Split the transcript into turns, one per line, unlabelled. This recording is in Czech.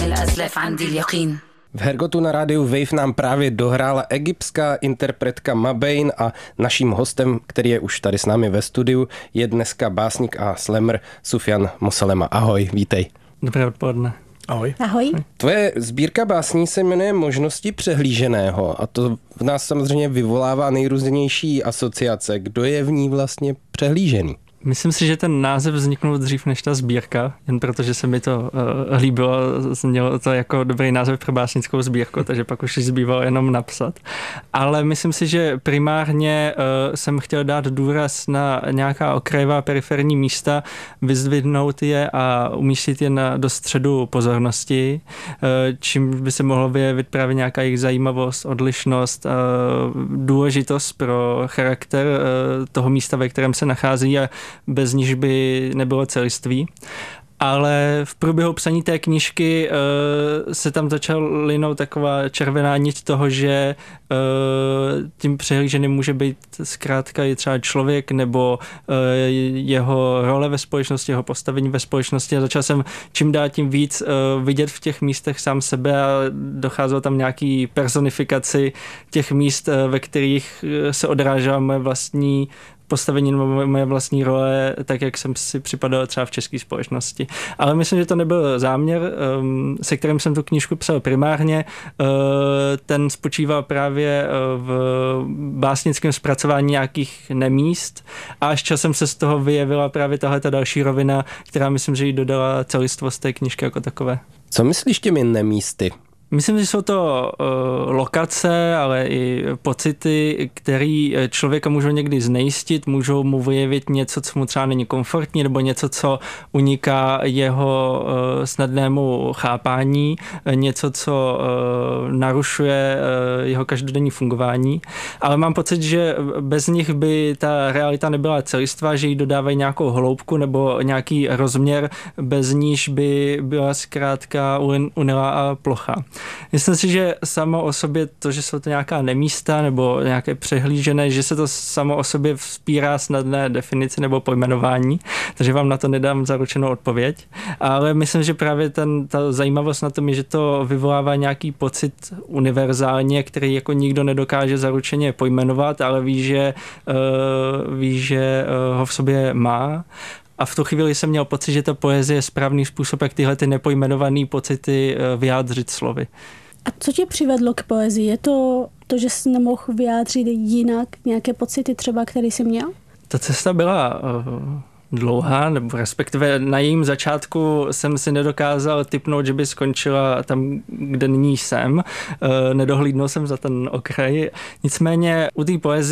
الأزلاف عندي اليقين.
V Hergotu na rádiu Wave nám právě dohrála egyptská interpretka Mabein a naším hostem, který je už tady s námi ve studiu, je dneska básník a slammer Sufjan Moselema. Ahoj, vítej.
Dobré odpoledne.
Ahoj.
Ahoj.
Tvoje sbírka básní se jmenuje Možnosti přehlíženého a to v nás samozřejmě vyvolává nejrůznější asociace. Kdo je v ní vlastně přehlížený?
Myslím si, že ten název vzniknul dřív než ta sbírka, jen protože se mi to líbilo, mělo to jako dobrý název pro básnickou sbírku, takže pak už zbývalo jenom napsat. Ale myslím si, že primárně jsem chtěl dát důraz na nějaká okrajová periferní místa, vyzdvihnout je a umístit je do středu pozornosti, čím by se mohlo vyjevit právě nějaká jejich zajímavost, odlišnost, důležitost pro charakter toho místa, ve kterém se nachází a bez níž by nebylo celiství. Ale v průběhu psaní té knížky se tam začala linout taková červená niť toho, že tím přehlíženým může být zkrátka i třeba člověk nebo jeho role ve společnosti, jeho postavení ve společnosti a začal jsem čím dál tím víc vidět v těch místech sám sebe a docházelo tam nějaký personifikaci těch míst, ve kterých se odrážela moje vlastní postavení nebo moje vlastní role, tak jak jsem si připadal třeba v české společnosti. Ale myslím, že to nebyl záměr, se kterým jsem tu knížku psal primárně. Ten spočíval právě v básnickém zpracování nějakých nemíst a až časem se z toho vyjevila právě tahleta další rovina, která myslím, že jí dodala celistvost té knížky jako takové.
Co myslíš těmi nemísty?
Myslím, že jsou to lokace, ale i pocity, které člověka můžou někdy znejistit, můžou mu vyjevit něco, co mu třeba není komfortní, nebo něco, co uniká jeho snadnému chápání, něco, co narušuje jeho každodenní fungování. Ale mám pocit, že bez nich by ta realita nebyla celistvá, že jí dodávají nějakou hloubku nebo nějaký rozměr, bez níž by byla zkrátka unilá a plochá. Myslím si, že samo o sobě to, že jsou to nějaká nemísta nebo nějaké přehlížené, že se to samo o sobě vzpírá snadné definici nebo pojmenování, takže vám na to nedám zaručenou odpověď. Ale myslím, že právě ta zajímavost na tom je, že to vyvolává nějaký pocit univerzálně, který jako nikdo nedokáže zaručeně pojmenovat, ale ví, že ho v sobě má. A v tu chvíli jsem měl pocit, že ta poezie je správný způsob, jak tyhle ty nepojmenované pocity vyjádřit slovy.
A co tě přivedlo k poezii? Je to, že jsi nemohl vyjádřit jinak nějaké pocity třeba, které jsi měl?
Ta cesta byla dlouhá, nebo respektive na jejím začátku jsem si nedokázal tipnout, že by skončila tam, kde nyní jsem. Nedohlídnul jsem za ten okraj. Nicméně u té poezie